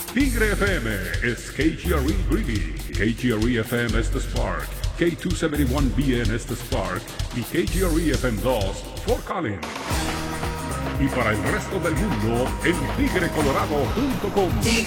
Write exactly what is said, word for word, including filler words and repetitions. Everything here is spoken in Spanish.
Tigre F M is K G R E Greeley, K G R E F M es The Spark, K doscientos setenta y uno B N es The Spark y K G R E F M dos Fort Collins. Y para el resto del mundo en tigre colorado punto com. Tigre